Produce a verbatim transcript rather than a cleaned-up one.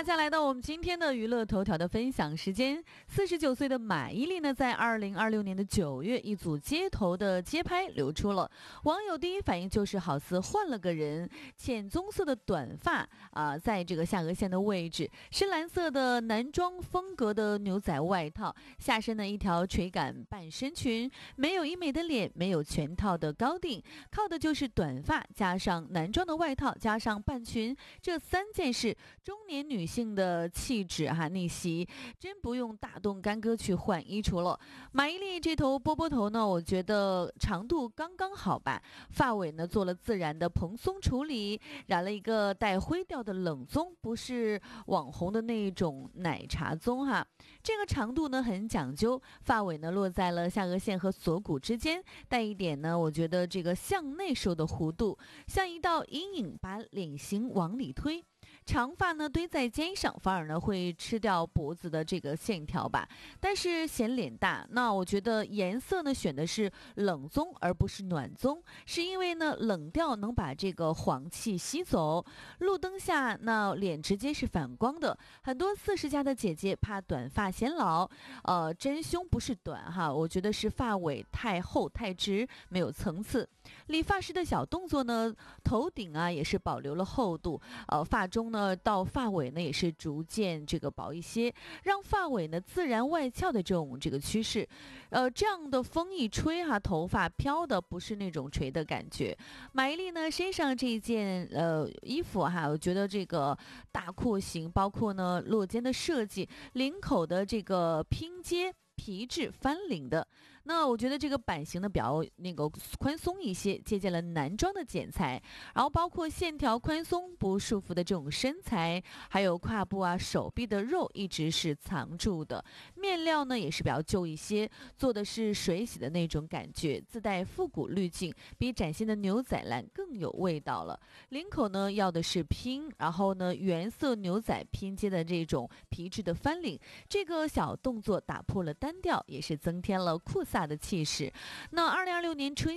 家来到我们今天的娱乐头条的分享时间。四十九岁的马伊琍呢，在二零二六年的九月，一组街头的街拍流出了，网友第一反应就是好似换了个人，浅棕色的短发啊、呃，在这个下颌线的位置，深蓝色的男装风格的牛仔外套，下身的一条垂感半身裙，没有医美的脸，没有全套的高定，靠的就是短发加上男装的外套加上半裙，这三件事，中年女性的气质哈逆袭，真不用大动干戈去换衣橱了。马伊琍这头波波头呢，我觉得长度刚刚好吧，发尾呢做了自然的蓬松处理，染了一个带灰调的冷棕，不是网红的那种奶茶棕哈。这个长度呢很讲究，发尾呢落在了下颌线和锁骨之间，带一点呢我觉得这个向内收的弧度，像一道阴影把脸型往里推。长发呢堆在肩上，反而呢会吃掉脖子的这个线条吧，但是显脸大。那我觉得颜色呢选的是冷棕而不是暖棕，是因为呢冷调能把这个黄气吸走，路灯下那脸直接是反光的。很多四十加的姐姐怕短发显老，呃，真胸不是短哈，我觉得是发尾太厚太直，没有层次。理发师的小动作呢，头顶啊也是保留了厚度，呃，发中呢到发尾呢也是逐渐这个薄一些，让发尾呢自然外翘的这种这个趋势，呃，这样的风一吹哈、啊，头发飘的不是那种垂的感觉。马伊琍呢身上这一件呃衣服哈、啊，我觉得这个大廓形，包括呢落肩的设计，领口的这个拼接。皮质翻领的，那我觉得这个版型呢比较那个宽松一些，借鉴了男装的剪裁，然后包括线条宽松不束缚的这种身材，还有胯部啊手臂的肉一直是藏住的，面料呢也是比较旧一些，做的是水洗的那种感觉，自带复古滤镜，比崭新的牛仔蓝更有味道了。领口呢要的是拼，然后呢原色牛仔拼接的这种皮质的翻领，这个小动作打破了单调，也是增添了酷飒的气势。那二零二六年春